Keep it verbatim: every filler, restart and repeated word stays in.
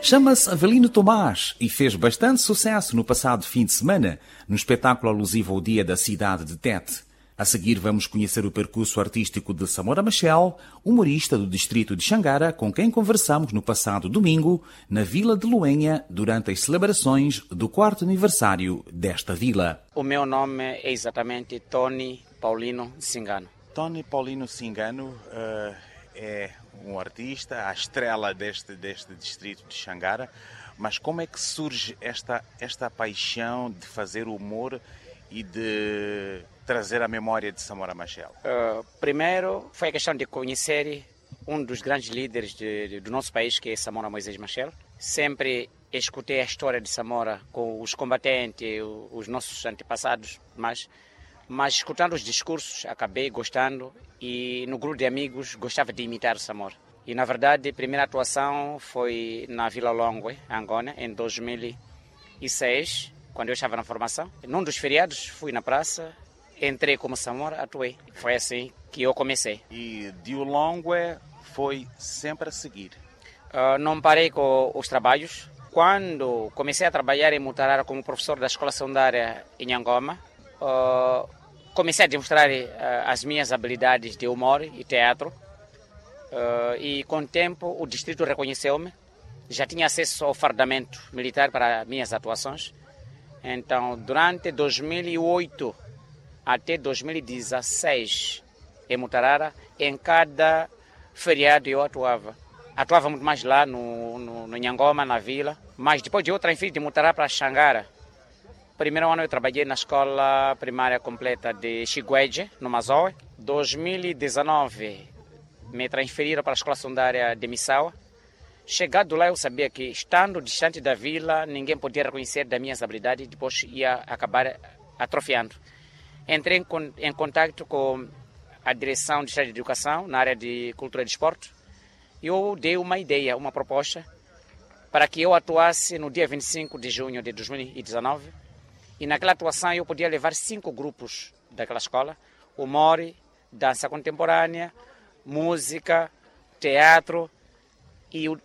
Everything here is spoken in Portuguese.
Chama-se Avelino Tomás e fez bastante sucesso no passado fim de semana, no espetáculo alusivo ao Dia da Cidade de Tete. A seguir vamos conhecer o percurso artístico de Samora Machel, humorista do distrito de Xangara, com quem conversamos no passado domingo, na Vila de Luenha, durante as celebrações do quarto aniversário desta vila. O meu nome é exatamente Tony Paulino Cingano. Tony Paulino Cingano uh, é um artista, a estrela deste, deste distrito de Xangara, mas como é que surge esta, esta paixão de fazer humor e de trazer a memória de Samora Machel? Uh, primeiro foi a questão de conhecer um dos grandes líderes de, de, do nosso país, que é Samora Moisés Machel. Sempre escutei a história de Samora com os combatentes, os nossos antepassados, mas, mas escutando os discursos acabei gostando e no grupo de amigos gostava de imitar Samora. E na verdade a primeira atuação foi na Vila Longue, Angona, em dois mil e seis, quando eu estava na formação. Num dos feriados fui na praça, entrei como Samora, atuei. Foi assim que eu comecei. E de Longue foi sempre a seguir? Uh, não parei com os trabalhos. Quando comecei a trabalhar em Mutarara como professor da escola secundária em Angoma, uh, comecei a demonstrar uh, as minhas habilidades de humor e teatro. Uh, e com o tempo o distrito reconheceu-me. Já tinha acesso ao fardamento militar para minhas atuações. Então, durante dois mil e oito até dois mil e dezesseis, em Mutarara, em cada feriado eu atuava. Atuava muito mais lá no, no, no Nhangoma, na vila. Mas depois de eu transferir de Mutarara para Xangara, primeiro ano eu trabalhei na escola primária completa de Xigueje, no Mazoe. dois mil e dezenove, me transferiram para a escola secundária de Missaua. Chegado lá eu sabia que, estando distante da vila, ninguém podia reconhecer das minhas habilidades e depois ia acabar atrofiando. Entrei em, em contato com a direção de Estado de Educação, na área de Cultura e Desporto. Eu dei uma ideia, uma proposta, para que eu atuasse no dia vinte e cinco de junho de dois mil e dezenove. E naquela atuação eu podia levar cinco grupos daquela escola: humor, dança contemporânea, música, teatro. E o